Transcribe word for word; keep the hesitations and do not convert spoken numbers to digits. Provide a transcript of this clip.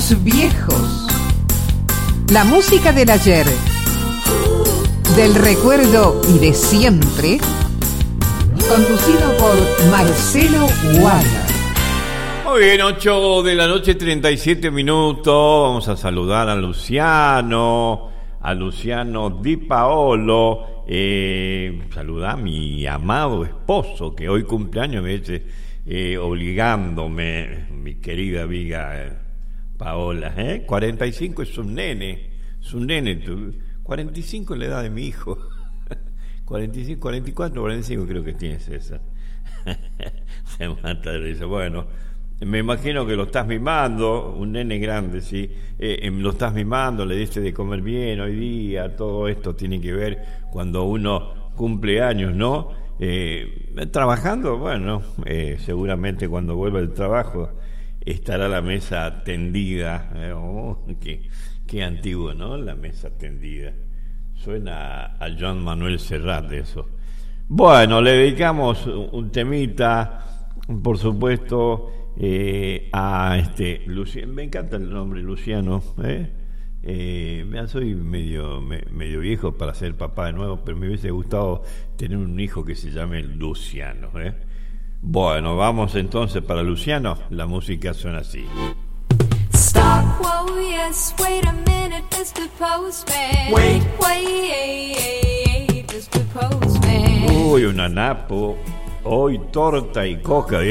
Los viejos. La música del ayer, del recuerdo y de siempre, conducido por Marcelo Waller. Muy bien, ocho de la noche, treinta y siete minutos. Vamos a saludar a Luciano, a Luciano Di Paolo. Eh, saludar a mi amado esposo, que hoy cumpleaños, me dice, eh, obligándome, mi querida amiga eh, Paola. ¿eh? cuarenta y cinco es un nene, es un nene. Tu, cuarenta y cinco es la edad de mi hijo. cuarenta y cinco, cuarenta y cuatro, cuarenta y cinco creo que tiene César. Se mata de risa. Bueno, me imagino que lo estás mimando, un nene grande, ¿sí? Eh, lo estás mimando, le diste de comer bien hoy día, todo esto tiene que ver cuando uno cumple años, ¿no? Eh, trabajando, bueno, eh, seguramente cuando vuelva el trabajo estará la mesa tendida. Eh, oh, qué, qué antiguo, ¿no? La mesa tendida. Suena a Joan Manuel Serrat eso. Bueno, le dedicamos un temita, por supuesto, eh, a este Luciano. Me encanta el nombre Luciano, ¿eh? Eh, soy medio, me, medio viejo para ser papá de nuevo, pero me hubiese gustado tener un hijo que se llame Luciano, ¿eh? Bueno, vamos entonces para Luciano. La música suena así. Stop, whoa, yes, wait a minute, mister Postman. Wait, wait, mister Postman. Uy, una napo, hoy torta y coca.